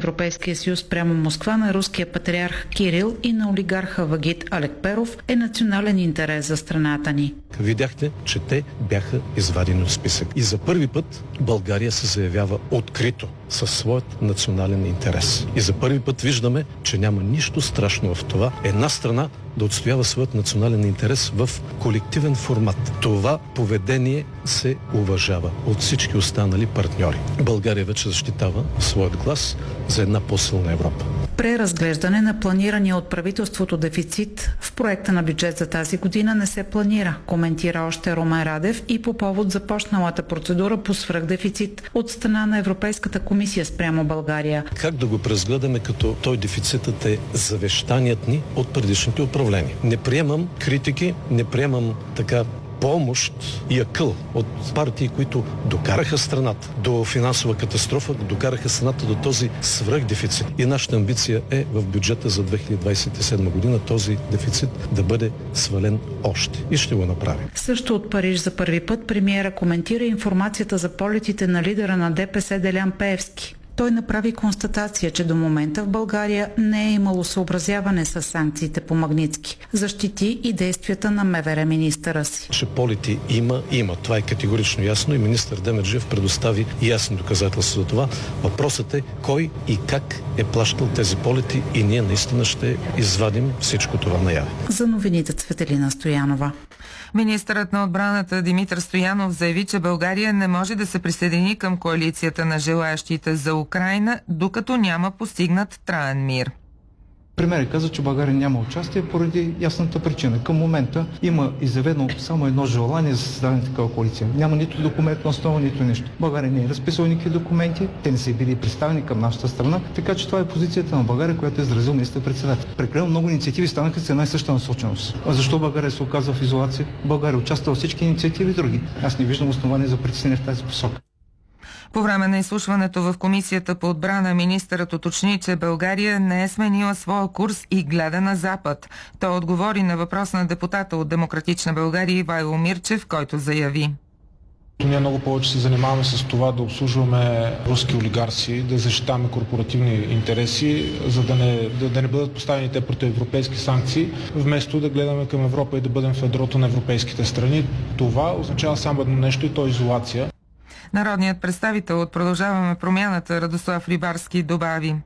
Европейския съюз прямо Москва на руския патриарх Кирил и на олигарха Вагит Алекперов е национален интерес за страната ни. Видяхте, че те бяха извадени от списък. И за първи път България се заявява открито със своят национален интерес. И за първи път виждаме, че няма нищо страшно в това една страна да отстоява своят национален интерес в колективен формат. Това поведение се уважава от всички останали партньори. България вече защитава своят глас за една по-силна Европа. Преразглеждане на планирания от правителството дефицит в проекта на бюджет за тази година не се планира, коментира още Румен Радев и по повод започналата процедура по свръхдефицит от страна на Европейската комисия спрямо България. Как да го преразгледаме, като той дефицитът е завещаният ни от предишните управления? Не приемам критики, не приемам помощ и акъл от партии, които докараха страната до финансова катастрофа, докараха страната до този свръхдефицит. И нашата амбиция е в бюджета за 2027 година този дефицит да бъде свален още. И ще го направим. Също от Париж за първи път премиера коментира информацията за полетите на лидера на ДПС Делян Пеевски. Той направи констатация, че до момента в България не е имало съобразяване с санкциите по Магнитски. Защити и действията на МВР министъра си. Че полети има. Това е категорично ясно и министър Демерджиев предостави ясни доказателства за това. Въпросът е кой и как е плащал тези полети и ние наистина ще извадим всичко това наяве. За новините Цветелина Стоянова. Министърът на отбраната Димитър Стоянов заяви, че България не може да се присъедини към коалицията на желаящите за Украйна, докато няма постигнат траен мир. Премиерът каза, че България няма участие поради ясната причина. Към момента има изявено само едно желание за създаване на такава коалиция. Няма нито документ на основа, нито нещо. България не е разписала никакви документи, те не са били представени към нашата страна, така че това е позицията на България, която е изразил министър-председател. Прекалено много инициативи станаха с една и съща насоченост. А защо България се оказва в изолация? България участва във всички инициативи други. Аз не виждам основание за притеснение в тази посока. По време на изслушването в Комисията по отбрана министърът уточни, че България не е сменила своя курс и гледа на Запад. Той отговори на въпрос на депутата от Демократична България Ивайло Мирчев, който заяви: Ние много повече се занимаваме с това да обслужваме руски олигарси, да защитаваме корпоративни интереси, за да не бъдат поставени те против европейски санкции, вместо да гледаме към Европа и да бъдем в ядрото на европейските страни. Това означава само едно нещо и то е изолация. Народният представител от Продължаваме промяната Радослав Рибарски добави: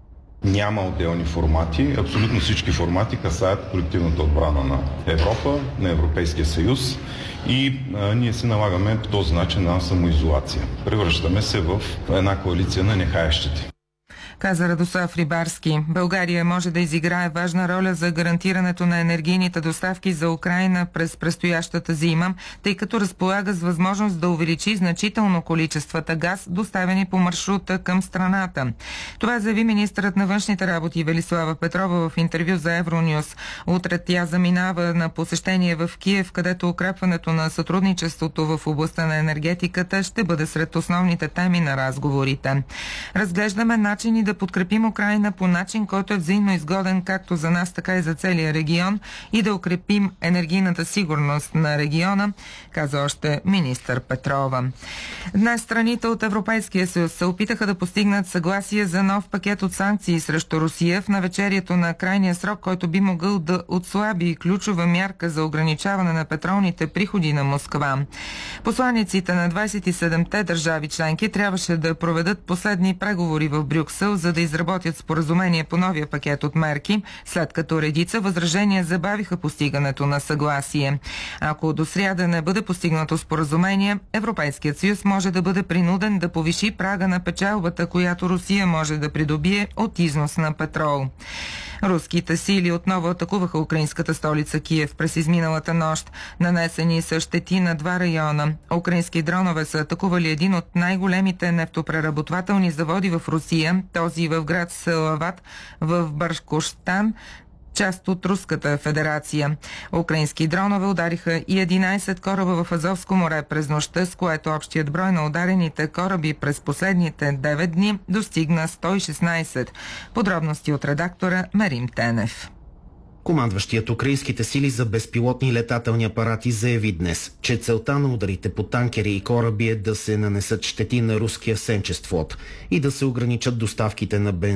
Няма отделни формати. Абсолютно всички формати касаят колективната отбрана на Европа, на Европейския съюз и ние се налагаме по този начин на самоизолация. Превръщаме се в една коалиция на нехаещите. Каза Радослав Рибарски. България може да изиграе важна роля за гарантирането на енергийните доставки за Украйна през предстоящата зима, тъй като разполага с възможност да увеличи значително количествата газ, доставени по маршрута към страната. Това заяви министърът на външните работи Велислава Петрова в интервю за Евронюс. Утре тя заминава на посещение в Киев, където укрепването на сътрудничеството в областта на енергетиката ще бъде сред основните теми на разговорите. Разглеждаме начини да подкрепим Украйна по начин, който е взаимно изгоден както за нас, така и за целия регион и да укрепим енергийната сигурност на региона, каза още министър Петрова. Днес страните от Европейския съюз се опитаха да постигнат съгласие за нов пакет от санкции срещу Русия в навечерието на крайния срок, който би могъл да отслаби ключова мярка за ограничаване на петролните приходи на Москва. Посланиците на 27-те държави членки трябваше да проведат последни преговори в Брюксел, за да изработят споразумение по новия пакет от мерки, след като редица възражения забавиха постигането на съгласие. Ако до сряда не бъде постигнато споразумение, Европейският съюз може да бъде принуден да повиши прага на печалбата, която Русия може да придобие от износ на петрол. Руските сили отново атакуваха украинската столица Киев през изминалата нощ. Нанесени са щети на два района. Украински дронове са атакували един от най-големите нефтопреработвателни заводи в Русия, този в град Салават в Башкортостан, част от Руската федерация. Украински дронове удариха и 11 кораба в Азовско море през нощта, с което общият брой на ударените кораби през последните 9 дни достигна 116. Подробности от редактора Мерим Тенев. Командващият украинските сили за безпилотни летателни апарати заяви днес, че целта на ударите по танкери и кораби е да се нанесат щети на руския Сенчест флот и да се ограничат доставките на бензин